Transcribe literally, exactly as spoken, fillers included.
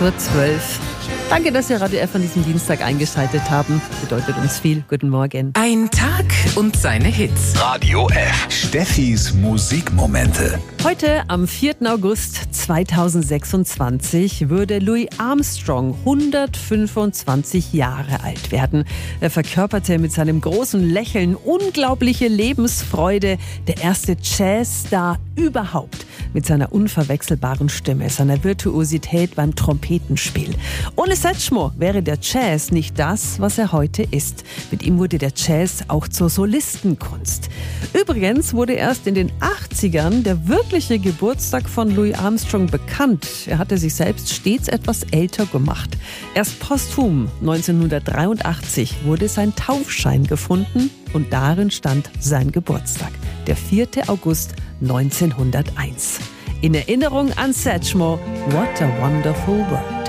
Uhr zwölf. Danke, dass Sie Radio F an diesem Dienstag eingeschaltet haben. Bedeutet uns viel. Guten Morgen. Ein Tag und seine Hits. Radio F. Steffis Musikmomente. Heute, am vierten August zweitausendsechsundzwanzig, würde Louis Armstrong hundertfünfundzwanzig Jahre alt werden. Er verkörperte mit seinem großen Lächeln unglaubliche Lebensfreude, der erste Jazzstar überhaupt. Mit seiner unverwechselbaren Stimme, seiner Virtuosität beim Trompetenspiel. Ohne Satchmo wäre der Jazz nicht das, was er heute ist. Mit ihm wurde der Jazz auch zur Solistenkunst. Übrigens wurde erst in den achtzigern der wirkliche Geburtstag von Louis Armstrong bekannt. Er hatte sich selbst stets etwas älter gemacht. Erst posthum neunzehnhundertdreiundachtzig wurde sein Taufschein gefunden und darin stand sein Geburtstag, der vierte August neunzehnhunderteins. In Erinnerung an Satchmo, What a Wonderful World.